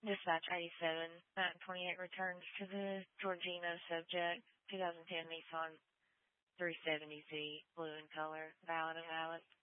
Dispatch 87, 928 returns to the Georgina subject, 2010 Nissan 370Z, blue in color, valid and valid.